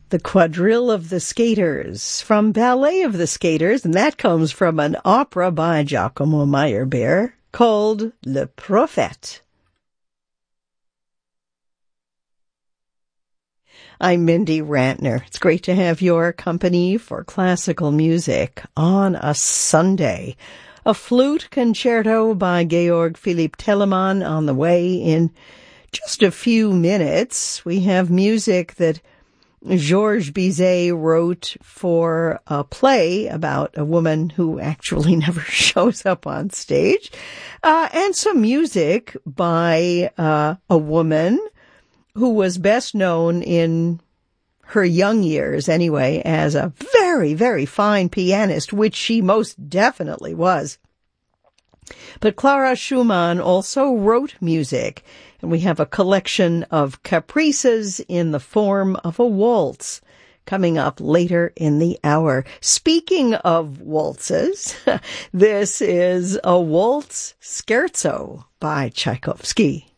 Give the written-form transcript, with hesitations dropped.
The Quadrille of the Skaters, from Ballet of the Skaters, and that comes from an opera by Giacomo Meyerbeer called Le Prophète. I'm Mindy Rantner. It's great to have your company for classical music on a Sunday. A flute concerto by Georg Philipp Telemann on the way in just a few minutes. We have music that Georges Bizet wrote for a play about a woman who actually never shows up on stage, and some music by a woman who was best known in her young years anyway as a very, very fine pianist, which she most definitely was. But Clara Schumann also wrote music, and we have a collection of caprices in the form of a waltz coming up later in the hour. Speaking of waltzes, this is a waltz scherzo by Tchaikovsky.